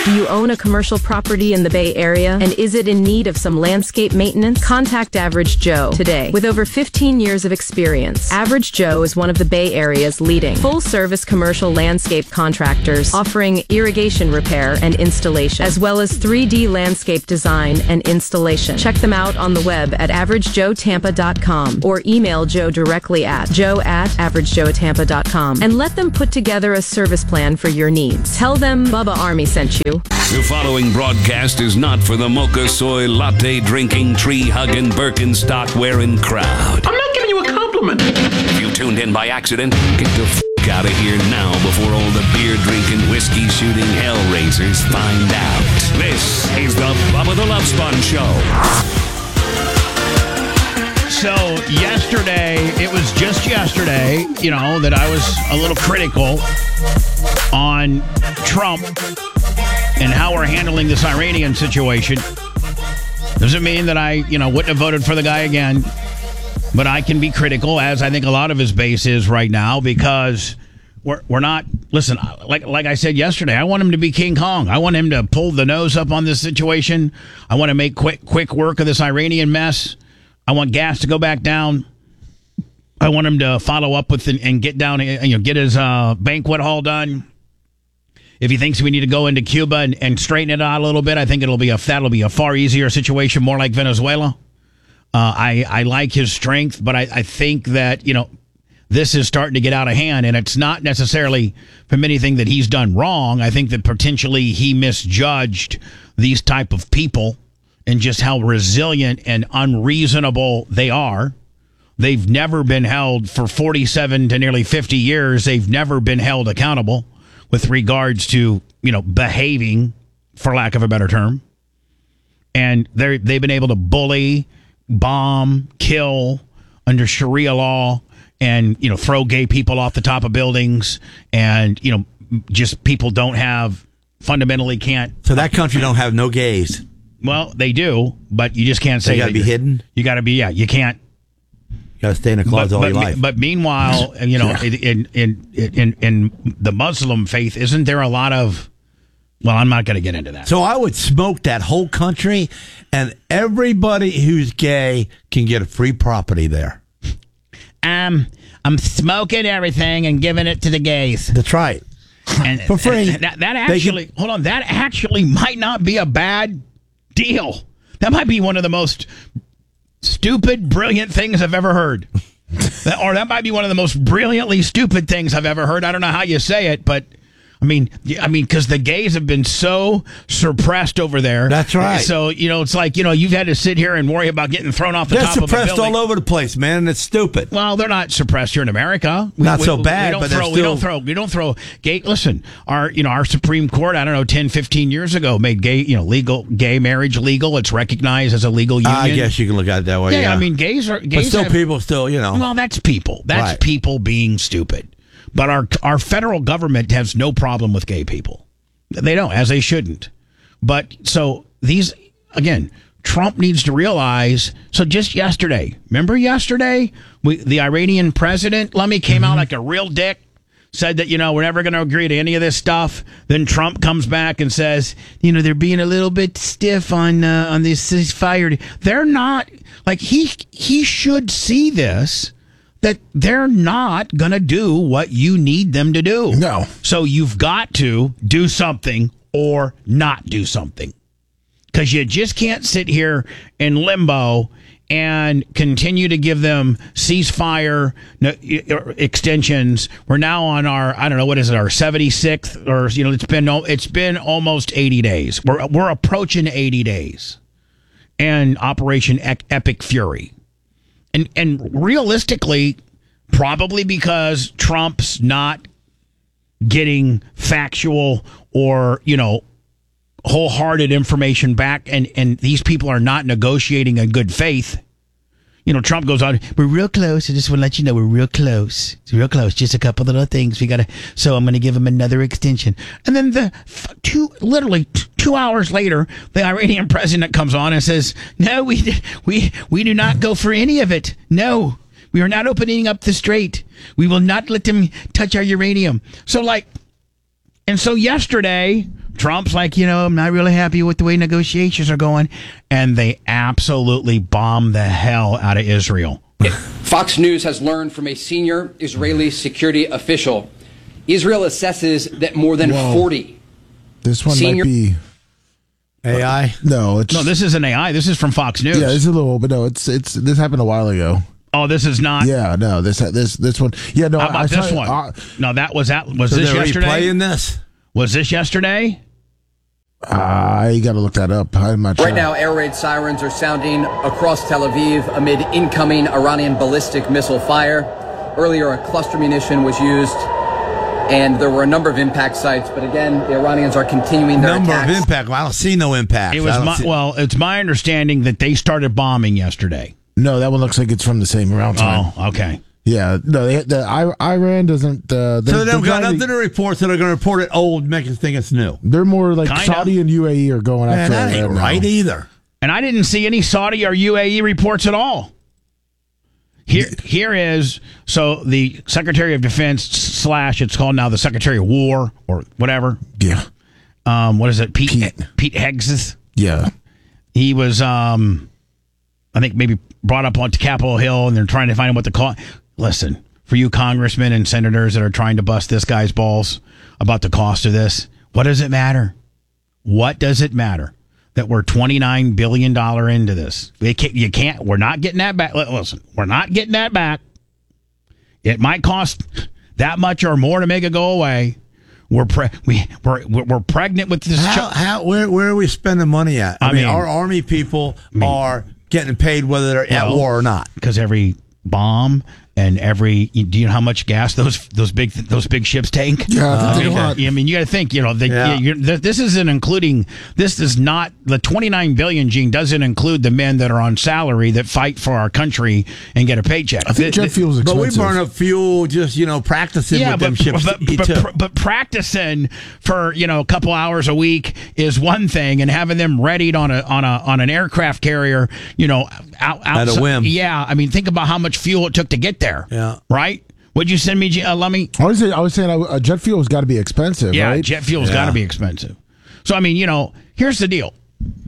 Do you own a commercial property in the Bay Area? And is it in need of some landscape maintenance? Contact Average Joe today. With over 15 years of experience, Average Joe is one of the Bay Area's leading full-service commercial landscape contractors, offering irrigation repair and installation, as well as 3D landscape design and installation. Check them out on the web at averagejoetampa.com or email Joe directly at joe@averagejoetampa.com and let them put together a service plan for your needs. Tell them Bubba Army sent you. The following broadcast is not for the mocha soy latte drinking, tree hugging, Birkenstock wearing crowd. I'm not giving you a compliment. If you tuned in by accident, get the out of here now before all the beer drinking, whiskey shooting hellraisers find out. This is the Bubba the Love Sponge Show. So yesterday, it was just yesterday, that I was a little critical on Trump and how we're handling this Iranian situation. Doesn't mean that I, wouldn't have voted for the guy again. But I can be critical, as I think a lot of his base is right now, because we're not. Listen, like I said yesterday, I want him to be King Kong. I want him to pull the nose up on this situation. I want to make quick work of this Iranian mess. I want gas to go back down. I want him to follow up with and get down, get his banquet hall done. If he thinks we need to go into Cuba and straighten it out a little bit, I think that'll be a far easier situation, more like Venezuela. I like his strength, but I think that, this is starting to get out of hand, and it's not necessarily from anything that he's done wrong. I think that potentially he misjudged these type of people and just how resilient and unreasonable they are. They've never been held for 47 to nearly 50 years. They've never been held accountable with regards to, behaving, for lack of a better term. And they've been able to bully, bomb, kill under Sharia law, and throw gay people off the top of buildings, and just people fundamentally can't. So that country don't have no gays. Well, they do, but you just can't say. They got to be hidden. You got to be. Yeah, you can't. You got to stay in a closet all your life. But meanwhile, in the Muslim faith, isn't there a lot of? Well, I'm not going to get into that. So I would smoke that whole country, and everybody who's gay can get a free property there. I'm smoking everything and giving it to the gays. That's right. And for free. That actually, hold on, that actually might not be a bad deal. That might be one of the most stupid, brilliant things I've ever heard. Or that might be one of the most brilliantly stupid things I've ever heard. I don't know how you say it, but I mean, because the gays have been so suppressed over there. That's right. So, it's like, you've had to sit here and worry about getting thrown off the top of a building. They're suppressed all over the place, man, and it's stupid. Well, they're not suppressed here in America. Not so bad, but we don't throw gay. Listen, our Supreme Court, I don't know, 10, 15 years ago made gay marriage legal. It's recognized as a legal union. I guess you can look at it that way. Yeah, I mean, gays but still people still, Well, that's people. That's people being stupid. But our federal government has no problem with gay people. They don't, as they shouldn't. But so Trump needs to realize. So just yesterday, remember yesterday, the Iranian president, came out like a real dick, said that, we're never going to agree to any of this stuff. Then Trump comes back and says, they're being a little bit stiff on this ceasefire. They're not, he should see this. That they're not going to do what you need them to do. No. So you've got to do something or not do something. Because you just can't sit here in limbo and continue to give them ceasefire extensions. We're now on our, I don't know, what is it, our 76th? Or, it's been almost 80 days. We're approaching 80 days. And Operation Epic Fury. And realistically, probably because Trump's not getting factual or, wholehearted information back, and these people are not negotiating in good faith. Trump goes on, we're real close. I just want to let you know we're real close. It's real close. Just a couple little things. So I'm going to give him another extension. And then literally 2 hours later, the Iranian president comes on and says, no, we do not go for any of it. No, we are not opening up the strait. We will not let them touch our uranium. So yesterday, Trump's like, I'm not really happy with the way negotiations are going. And they absolutely bomb the hell out of Israel. Fox News has learned from a senior Israeli security official. Israel assesses that more than 40. This one might be AI. No, this isn't AI. This is from Fox News. Yeah, it's a little, but no, it's this happened a while ago. Oh, this is not. Yeah, no, this one. Yeah, no. How about this one? No, was this yesterday? Replaying this? Was this yesterday? You got to look that up. I'm not sure. Right now, air raid sirens are sounding across Tel Aviv amid incoming Iranian ballistic missile fire. Earlier, a cluster munition was used, and there were a number of impact sites. But again, the Iranians are continuing their attacks. Number of impact. Well, I don't see no impact. It's my understanding that they started bombing yesterday. No, that one looks like it's from the same round time. Oh, okay. Yeah, no, Iran doesn't. So they don't got nothing to report, so they're going to report it old, make us think it's new. They're more like Kinda. Saudi and UAE are going after that ain't Iran right now. either. And I didn't see any Saudi or UAE reports at all. Here is, so the Secretary of Defense / it's called now the Secretary of War or whatever. Yeah. What is it? Pete Hegseth. Yeah. He was, I think maybe brought up onto Capitol Hill, and they're trying to find out what the cost. Listen, for you congressmen and senators that are trying to bust this guy's balls about the cost of this, what does it matter? What does it matter that we're $29 billion into this? We're not getting that back. Listen, we're not getting that back. It might cost that much or more to make it go away. We're pregnant with this. Where are we spending money at? I mean, our Army people are getting paid whether they're at war or not. Because every bomb and do you know how much gas those big ships take? Yeah, I mean, you got to think. This isn't including. This is not the 29 billion. Gene doesn't include the men that are on salary that fight for our country and get a paycheck. I think jet fuel is expensive. But we burn up fuel just practicing with them ships. But practicing for a couple hours a week is one thing, and having them readied on an aircraft carrier, out at a whim. Yeah, I mean, think about how much fuel it took to get there. Yeah. Right? Would you send me, Lummy? I was saying jet fuel has got to be expensive, yeah, right? Jet fuel's got to be expensive. So, I mean, here's the deal.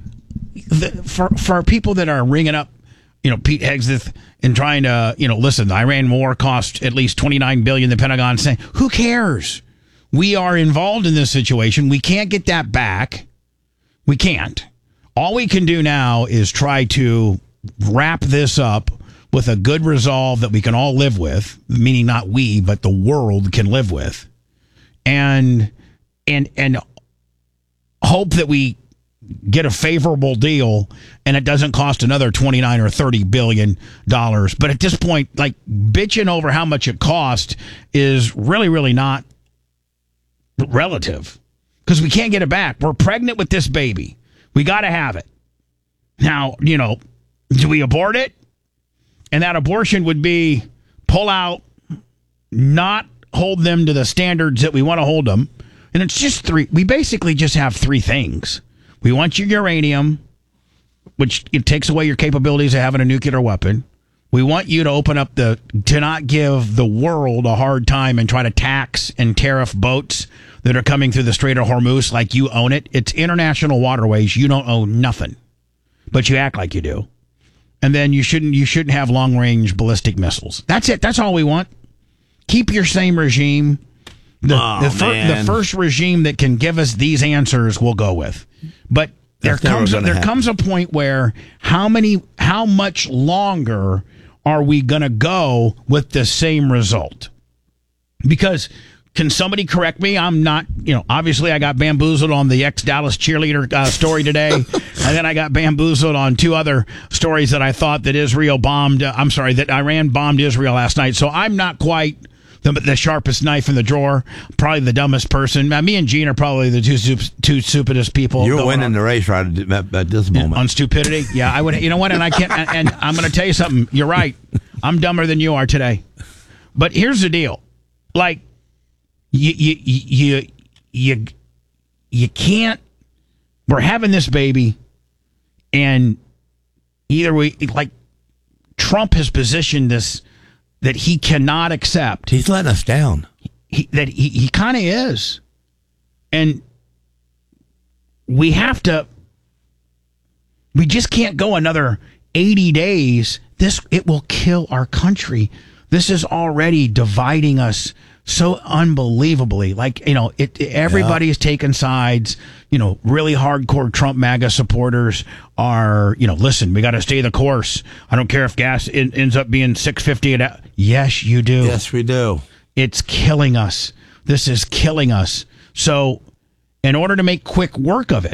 For people that are ringing up, Pete Hegseth and trying to, listen, the Iran war cost at least $29 billion, the Pentagon saying, who cares? We are involved in this situation. We can't get that back. We can't. All we can do now is try to wrap this up with a good resolve that we can all live with, meaning not we, but the world can live with, and hope that we get a favorable deal and it doesn't cost another 29 or 30 billion dollars. But at this point, like, bitching over how much it cost is really not relative, because we can't get it back. We're pregnant with this baby. We got to have it. Now, do we abort it? And that abortion would be pull out, not hold them to the standards that we want to hold them. And it's just three. We basically just have three things. We want your uranium, which it takes away your capabilities of having a nuclear weapon. We want you to open up to not give the world a hard time and try to tax and tariff boats that are coming through the Strait of Hormuz like you own it. It's international waterways. You don't own nothing, but you act like you do. And then you shouldn't have long-range ballistic missiles. That's it. That's all we want. Keep your same regime. The first regime that can give us these answers we'll go with. But there comes a point where how much longer are we going to go with the same result? Because can somebody correct me? I'm not, obviously I got bamboozled on the ex-Dallas cheerleader story today. And then I got bamboozled on two other stories that I thought that that Iran bombed Israel last night. So I'm not quite the sharpest knife in the drawer, probably the dumbest person. Me and Gene are probably the two stupidest people. You're winning the race right at this moment. On stupidity? Yeah, I would. You know what? And I can't. And I'm going to tell you something. You're right. I'm dumber than you are today. But here's the deal. Like, you can't. We're having this baby, and either Trump has positioned this that he cannot accept. He's letting us down. He kind of is, and we just can't go another 80 days. It will kill our country. This is already dividing us so unbelievably. Like, everybody is taking sides. Really hardcore Trump MAGA supporters are, listen, we got to stay the course. I don't care if gas ends up being $6.50. Yes, you do. Yes, we do. It's killing us. This is killing us. So in order to make quick work of it,